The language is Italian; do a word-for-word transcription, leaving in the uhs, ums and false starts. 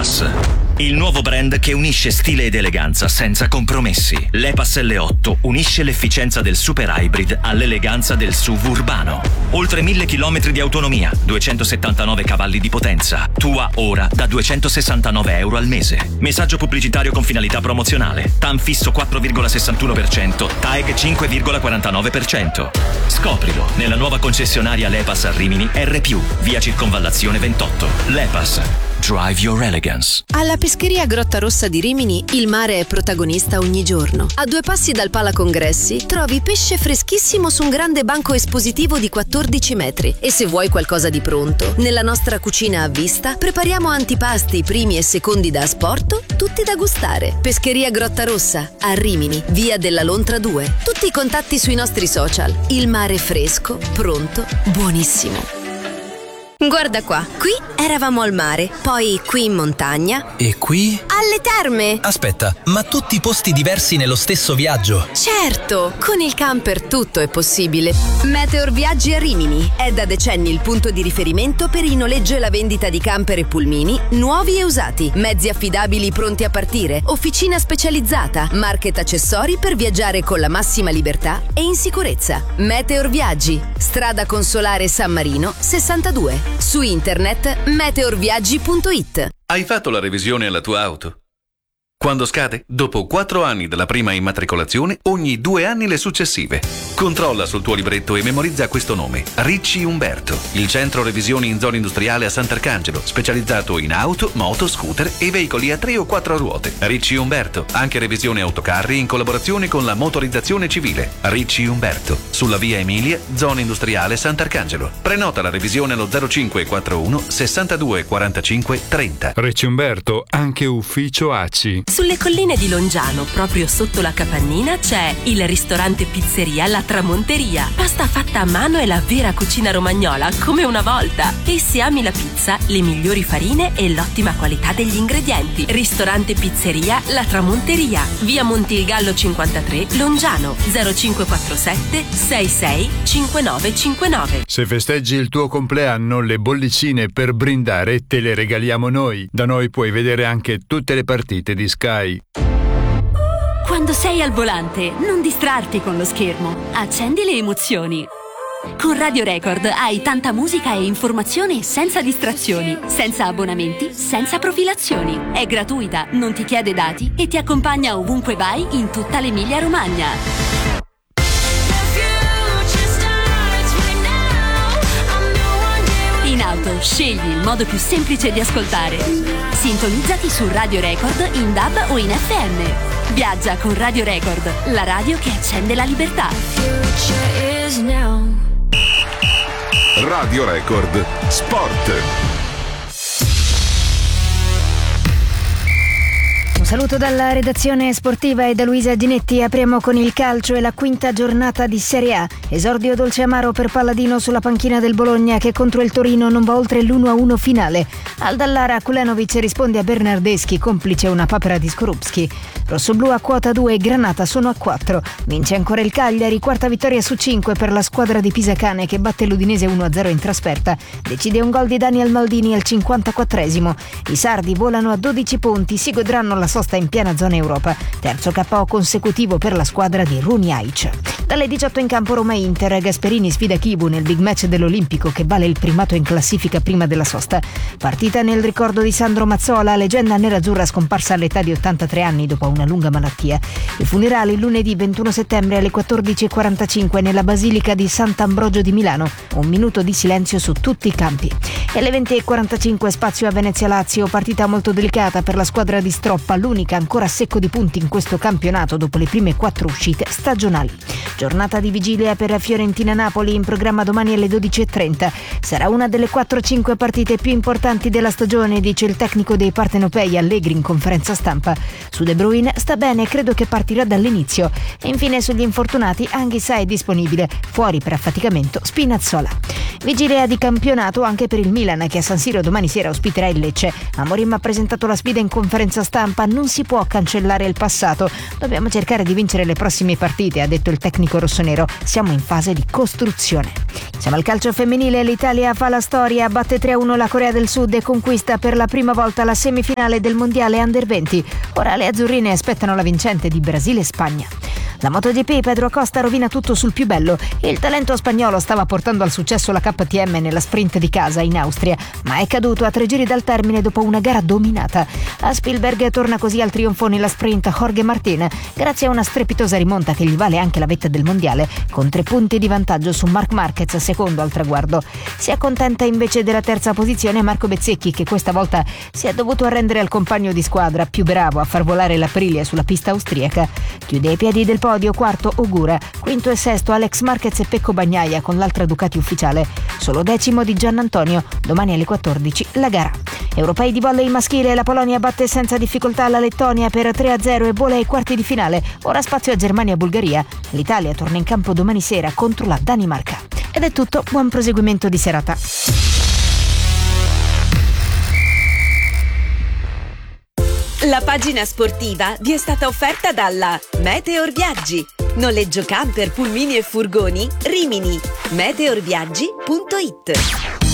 Lepas, il nuovo brand che unisce stile ed eleganza senza compromessi. Lepas L otto unisce l'efficienza del super hybrid all'eleganza del S U V urbano. Oltre mille chilometri di autonomia, duecentosettantanove cavalli di potenza. Tua ora da duecentosessantanove euro al mese. Messaggio pubblicitario con finalità promozionale. T A M fisso quattro virgola sessantuno per cento, T A E G cinque virgola quarantanove per cento. Scoprilo nella nuova concessionaria Lepas a Rimini R più, via Circonvallazione ventotto. Lepas. Drive your elegance. Alla pescheria Grotta Rossa di Rimini il mare è protagonista ogni giorno. A due passi dal Pala Congressi trovi pesce freschissimo su un grande banco espositivo di quattordici metri. E se vuoi qualcosa di pronto, nella nostra cucina a vista prepariamo antipasti primi e secondi da asporto, tutti da gustare. Pescheria Grotta Rossa a Rimini, via della Lontra due. Tutti i contatti sui nostri social. Il mare fresco, pronto, buonissimo. Guarda qua, qui eravamo al mare, poi qui in montagna. E qui? Alle terme! Aspetta, ma tutti posti diversi nello stesso viaggio? Certo, con il camper tutto è possibile. Meteor Viaggi a Rimini è da decenni il punto di riferimento per il noleggio e la vendita di camper e pulmini, nuovi e usati, mezzi affidabili pronti a partire, officina specializzata, market accessori per viaggiare con la massima libertà e in sicurezza. Meteor Viaggi, strada Consolare San Marino sessantadue. Su internet meteorviaggi punto it. Hai fatto la revisione alla tua auto? Quando scade? Dopo quattro anni dalla prima immatricolazione, ogni due anni le successive. Controlla sul tuo libretto e memorizza questo nome: Ricci Umberto, il centro revisioni in zona industriale a Sant'Arcangelo, specializzato in auto, moto, scooter e veicoli a tre o quattro ruote. Ricci Umberto, anche revisione autocarri in collaborazione con la motorizzazione civile. Ricci Umberto, sulla via Emilia, zona industriale Sant'Arcangelo. Prenota la revisione allo zero cinque quattro uno sessantadue quarantacinque trenta. Ricci Umberto, anche ufficio A C I. Sulle colline di Longiano, proprio sotto la Capannina, c'è il ristorante pizzeria La Tramonteria. Pasta fatta a mano e la vera cucina romagnola, come una volta. E se ami la pizza, le migliori farine e l'ottima qualità degli ingredienti. Ristorante pizzeria La Tramonteria, via Montilgallo cinquantatré, Longiano, zero cinque quattro sette sei sei cinque nove cinque nove. Se festeggi il tuo compleanno, le bollicine per brindare te le regaliamo noi. Da noi puoi vedere anche tutte le partite di Sky. Quando sei al volante, non distrarti con lo schermo. Accendi le emozioni. Con Radio Record hai tanta musica e informazione senza distrazioni, senza abbonamenti, senza profilazioni. È gratuita, non ti chiede dati e ti accompagna ovunque vai in tutta l'Emilia Romagna. In auto, scegli il modo più semplice di ascoltare. Sintonizzati su Radio Record in D A B o in F M. Viaggia con Radio Record, la radio che accende la libertà. Radio Record Sport. Un saluto dalla redazione sportiva e da Luisa Ginetti. Apriamo con il calcio e la quinta giornata di Serie A. Esordio dolce amaro per Palladino sulla panchina del Bologna, che contro il Torino non va oltre l'uno a uno finale. Al Dallara Kulenovic risponde a Bernardeschi, complice una papera di Skorupski. Rossoblu a quota due e Granata sono a quattro. Vince ancora il Cagliari, quarta vittoria su cinque per la squadra di Pisacane, che batte l'Udinese uno a zero in trasferta. Decide un gol di Daniel Maldini al cinquantaquattresimo. I sardi volano a dodici punti, si godranno la sosta in piena zona Europa. Terzo K O consecutivo per la squadra di Runi Aic. Dalle diciotto in campo Roma-Inter, Gasperini sfida Chivu nel big match dell'Olimpico che vale il primato in classifica prima della sosta. Partita nel ricordo di Sandro Mazzola, leggenda nerazzurra scomparsa all'età di ottantatré anni dopo una lunga malattia. I funerali lunedì ventuno settembre alle quattordici e quarantacinque nella Basilica di Sant'Ambrogio di Milano. Un minuto di silenzio su tutti i campi. E alle venti e quarantacinque spazio a Venezia-Lazio, partita molto delicata per la squadra di Stroppa, l'unica ancora a secco di punti in questo campionato dopo le prime quattro uscite stagionali. Giornata di vigilia per Fiorentina-Napoli in programma domani alle dodici e trenta. Sarà una delle quattro cinque partite più importanti della stagione, dice il tecnico dei partenopei Allegri in conferenza stampa. Su De Bruyne sta bene e credo che partirà dall'inizio. E infine sugli infortunati Anghissà è disponibile, fuori per affaticamento Spinazzola. Vigilia di campionato anche per il Milan, che a San Siro domani sera ospiterà il Lecce. Amorim ha presentato la sfida in conferenza stampa: non si può cancellare il passato, dobbiamo cercare di vincere le prossime partite, ha detto il tecnico tecnico rossonero. Siamo in fase di costruzione. Siamo al calcio femminile, l'Italia fa la storia, batte tre a uno la Corea del Sud e conquista per la prima volta la semifinale del mondiale Under venti. Ora le azzurrine aspettano la vincente di Brasile e Spagna. La MotoGP, Pedro Acosta rovina tutto sul più bello. Il talento spagnolo stava portando al successo la K T M nella sprint di casa in Austria, ma è caduto a tre giri dal termine dopo una gara dominata. A Spielberg torna così al trionfo nella sprint Jorge Martin, grazie a una strepitosa rimonta che gli vale anche la vetta del mondiale, con tre punti di vantaggio su Marc Marquez, secondo al traguardo. Si accontenta invece della terza posizione Marco Bezzecchi, che questa volta si è dovuto arrendere al compagno di squadra più bravo a far volare l'Aprilia sulla pista austriaca. Chiude ai piedi del podio quarto Ogura, quinto e sesto Alex Marquez e Pecco Bagnaia con l'altra Ducati ufficiale. Solo decimo di Giannantonio. Domani alle quattordici la gara. Europei di volley maschile, la Polonia batte senza difficoltà la Lettonia per tre a zero e vola ai quarti di finale. Ora spazio a Germania e Bulgaria. L'Italia torna in campo domani sera contro la Danimarca. Ed è tutto, buon proseguimento di serata. La pagina sportiva vi è stata offerta dalla Meteor Viaggi. Noleggio camper, pulmini e furgoni Rimini. meteor viaggi punto it.